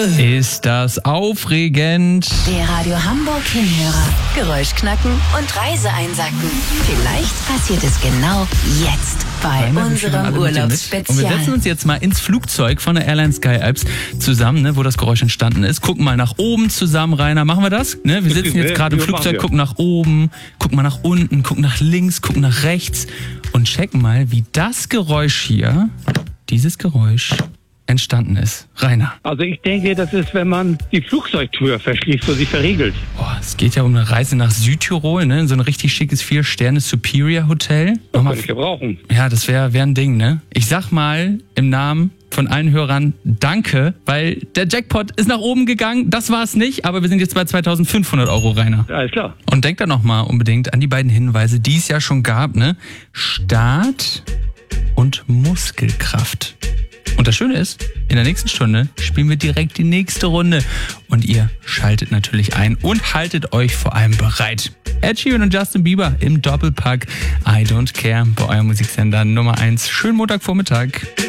Ist das aufregend? Der Radio Hamburg Hinhörer. Geräusch knacken und Reise einsacken. Vielleicht passiert es genau jetzt bei unserem Urlaubsspezial. Und wir setzen uns jetzt mal ins Flugzeug von der Airline Sky Alps zusammen, ne, wo das Geräusch entstanden ist. Gucken mal nach oben zusammen, Rainer. Machen wir das? Ne? Wir sitzen jetzt gerade im Flugzeug, gucken nach oben, gucken mal nach unten, gucken nach links, gucken nach rechts und checken mal, wie das Geräusch hier, dieses Geräusch, entstanden ist. Rainer. Also ich denke, das ist, wenn man die Flugzeugtür verschließt und sie verriegelt. Boah, es geht ja um eine Reise nach Südtirol, ne? In so ein richtig schickes 4-Sterne Superior Hotel. Das kann ich gebrauchen. Ja, das wär ein Ding, ne? Ich sag mal im Namen von allen Hörern danke, weil der Jackpot ist nach oben gegangen. Das war es nicht, aber wir sind jetzt bei 2.500 €, Rainer. Alles klar. Und denkt da nochmal unbedingt an die beiden Hinweise, die es ja schon gab, ne? Start und Muskelkraft. Und das Schöne ist, in der nächsten Stunde spielen wir direkt die nächste Runde. Und ihr schaltet natürlich ein und haltet euch vor allem bereit. Ed Sheeran und Justin Bieber im Doppelpack I Don't Care bei eurem Musiksender Nummer 1. Schönen Montagvormittag.